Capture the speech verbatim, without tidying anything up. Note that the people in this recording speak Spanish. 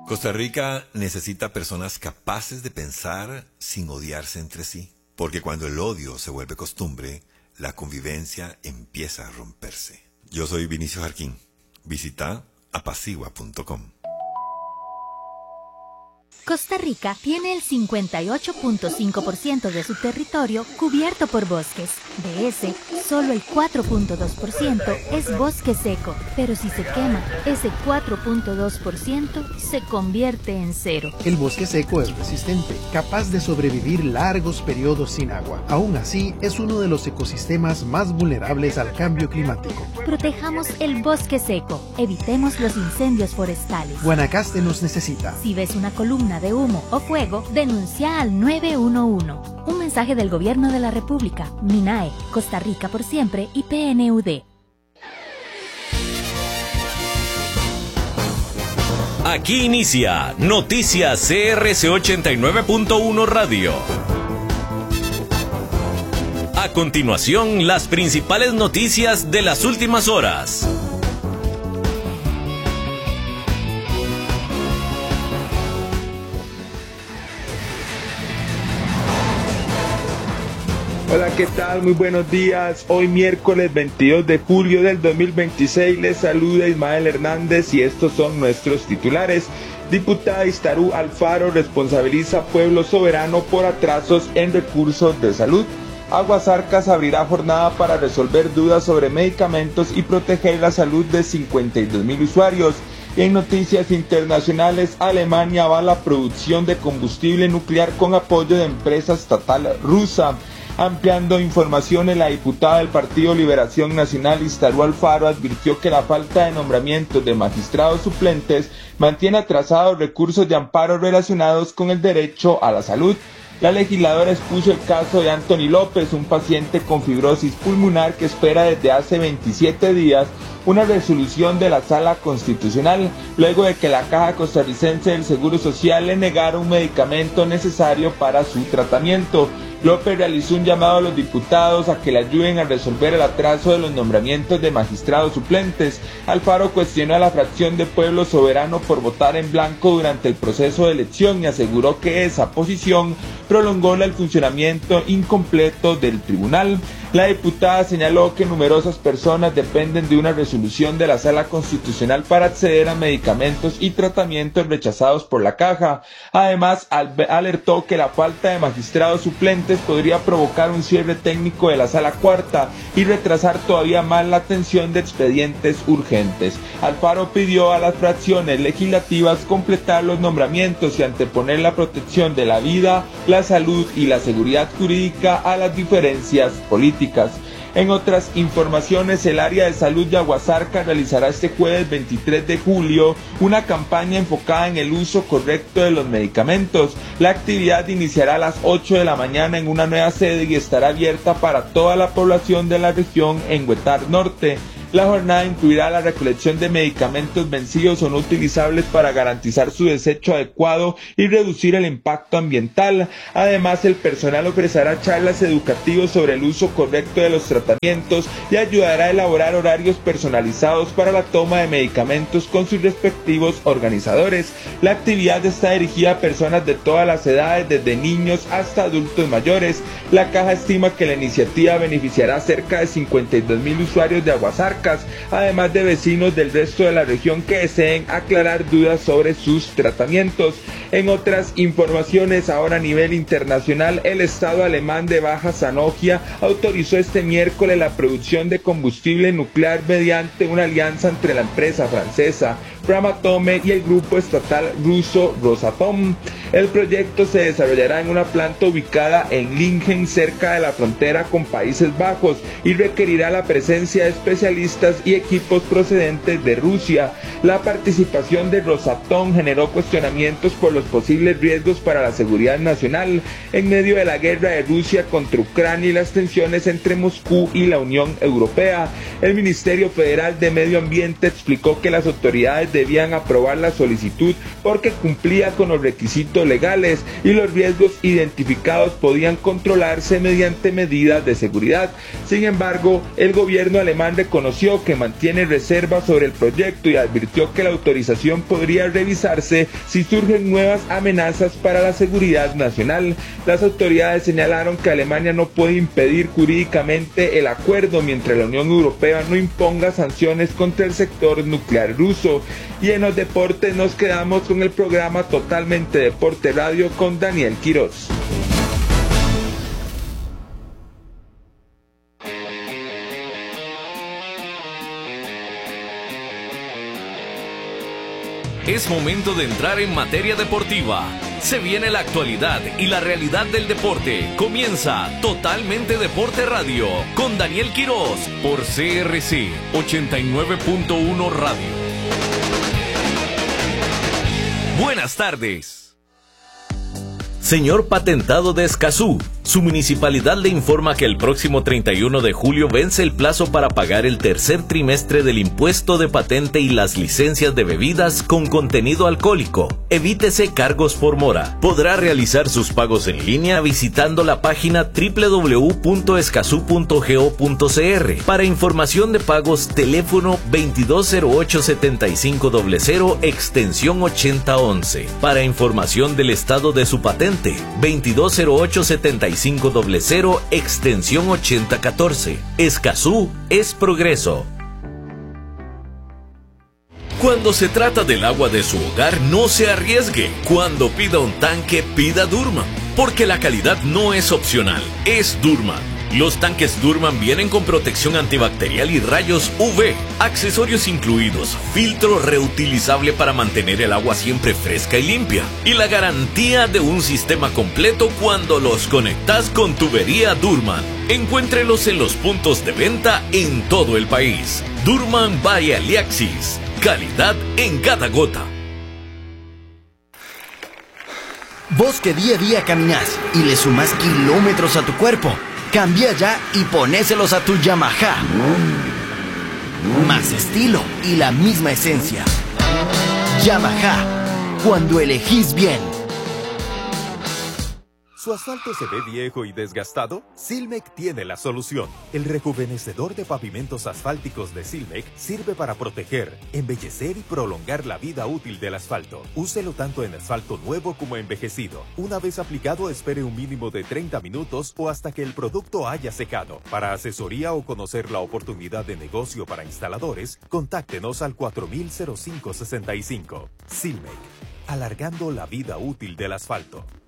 Costa Rica necesita personas capaces de pensar sin odiarse entre sí, porque cuando el odio se vuelve costumbre, la convivencia empieza a romperse. Yo soy Vinicio Jarquín. Visita apacigua punto com. Costa Rica tiene el cincuenta y ocho punto cinco por ciento de su territorio cubierto por bosques. De ese, solo el cuatro punto dos por ciento es bosque seco, pero si se quema, ese cuatro punto dos por ciento se convierte en cero. El bosque seco es resistente, capaz de sobrevivir largos periodos sin agua. Aún así, es uno de los ecosistemas más vulnerables al cambio climático. Protejamos el bosque seco, evitemos los incendios forestales. Guanacaste nos necesita. Si ves una columna de humo o fuego, denuncia al nueve uno uno. Un mensaje del Gobierno de la República, MINAE, Costa Rica por siempre y P N U D. Aquí inicia Noticias C R C ochenta y nueve punto uno Radio. A continuación, las principales noticias de las últimas horas. Hola, ¿qué tal? Muy buenos días. Hoy miércoles veintidós de julio del dos mil veintiséis les saluda Ismael Hernández y estos son nuestros titulares. Diputada Istarú Alfaro responsabiliza Pueblo Soberano por atrasos en recursos de salud. Aguasarcas abrirá jornada para resolver dudas sobre medicamentos y proteger la salud de cincuenta y dos mil usuarios. En noticias internacionales, Alemania avala producción de combustible nuclear con apoyo de empresa estatal rusa. Ampliando informaciones, la diputada del Partido Liberación Nacional, Istarú Alfaro, advirtió que la falta de nombramientos de magistrados suplentes mantiene atrasados recursos de amparo relacionados con el derecho a la salud. La legisladora expuso el caso de Anthony López, un paciente con fibrosis pulmonar que espera desde hace veintisiete días una resolución de la Sala Constitucional, luego de que la Caja Costarricense del Seguro Social le negara un medicamento necesario para su tratamiento. López realizó un llamado a los diputados a que le ayuden a resolver el atraso de los nombramientos de magistrados suplentes. Alfaro cuestionó a la fracción de Pueblo Soberano por votar en blanco durante el proceso de elección y aseguró que esa posición prolongó el funcionamiento incompleto del tribunal. La diputada señaló que numerosas personas dependen de una resolución de la Sala Constitucional para acceder a medicamentos y tratamientos rechazados por la Caja. Además, alertó que la falta de magistrados suplentes podría provocar un cierre técnico de la Sala Cuarta y retrasar todavía más la atención de expedientes urgentes. Alfaro pidió a las fracciones legislativas completar los nombramientos y anteponer la protección de la vida, la salud y la seguridad jurídica a las diferencias políticas. En otras informaciones, el área de salud de Aguasarcas realizará este jueves veintitrés de julio una campaña enfocada en el uso correcto de los medicamentos. La actividad iniciará a las ocho de la mañana en una nueva sede y estará abierta para toda la población de la región en Huetar Norte. La jornada incluirá la recolección de medicamentos vencidos o no utilizables para garantizar su desecho adecuado y reducir el impacto ambiental. Además, el personal ofrecerá charlas educativas sobre el uso correcto de los tratamientos y ayudará a elaborar horarios personalizados para la toma de medicamentos con sus respectivos organizadores. La actividad está dirigida a personas de todas las edades, desde niños hasta adultos mayores. La Caja estima que la iniciativa beneficiará a cerca de cincuenta y dos mil usuarios de Aguasarcas, además de vecinos del resto de la región que deseen aclarar dudas sobre sus tratamientos. En otras informaciones, ahora a nivel internacional, el Estado alemán de Baja Sajonia autorizó este miércoles la producción de combustible nuclear mediante una alianza entre la empresa francesa Framatome y el grupo estatal ruso Rosatom. El proyecto se desarrollará en una planta ubicada en Lingen, cerca de la frontera con Países Bajos, y requerirá la presencia de especialistas y equipos procedentes de Rusia. La participación de Rosatom generó cuestionamientos por los posibles riesgos para la seguridad nacional en medio de la guerra de Rusia contra Ucrania y las tensiones entre Moscú y la Unión Europea. El Ministerio Federal de Medio Ambiente explicó que las autoridades debían aprobar la solicitud porque cumplía con los requisitos legales y los riesgos identificados podían controlarse mediante medidas de seguridad. Sin embargo, el gobierno alemán reconoció que mantiene reservas sobre el proyecto y advirtió que la autorización podría revisarse si surgen nuevas amenazas para la seguridad nacional. Las autoridades señalaron que Alemania no puede impedir jurídicamente el acuerdo mientras la Unión Europea no imponga sanciones contra el sector nuclear ruso. Y en los deportes nos quedamos con el programa Totalmente Deporte Radio con Daniel Quiroz. Es momento de entrar en materia deportiva. Se viene la actualidad y la realidad del deporte. Comienza Totalmente Deporte Radio con Daniel Quiroz por C R C ochenta y nueve punto uno Radio. Buenas tardes. Señor Patentado de Escazú, su municipalidad le informa que el próximo treinta y uno de julio vence el plazo para pagar el tercer trimestre del impuesto de patente y las licencias de bebidas con contenido alcohólico. Evítese cargos por mora. Podrá realizar sus pagos en línea visitando la página doble u doble u doble u punto escazú punto go punto c r. Para información de pagos, teléfono veintidós cero ocho setenta y cinco cero cero, extensión ochenta once. Para información del estado de su patente, veintidós cero ocho setenta y cinco cero cero, extensión ochenta catorce. Escazú es progreso. Cuando se trata del agua de su hogar, no se arriesgue. Cuando pida un tanque, pida Durman, porque la calidad no es opcional, es Durman. Los tanques Durman vienen con protección antibacterial y rayos U V, accesorios incluidos, filtro reutilizable para mantener el agua siempre fresca y limpia, y la garantía de un sistema completo cuando los conectas con tubería Durman. Encuéntrelos en los puntos de venta en todo el país. Durman by Aliaxis, calidad en cada gota. Vos que día a día caminás y le sumás kilómetros a tu cuerpo, cambia ya y ponéselos a tu Yamaha. Más estilo y la misma esencia. Yamaha, cuando elegís bien. ¿Su asfalto se ve viejo y desgastado? Silmec tiene la solución. El rejuvenecedor de pavimentos asfálticos de Silmec sirve para proteger, embellecer y prolongar la vida útil del asfalto. Úselo tanto en asfalto nuevo como envejecido. Una vez aplicado, espere un mínimo de treinta minutos o hasta que el producto haya secado. Para asesoría o conocer la oportunidad de negocio para instaladores, contáctenos al cuatro mil cinco sesenta y cinco. Silmec, alargando la vida útil del asfalto.